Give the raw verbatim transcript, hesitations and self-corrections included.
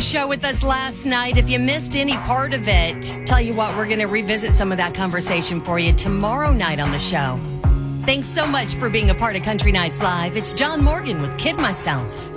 show with us last night. If you missed any part of it, tell you what, we're going to revisit some of that conversation for you tomorrow night on the show. Thanks so much for being a part of Country Nights Live. It's John Morgan with Kid Myself.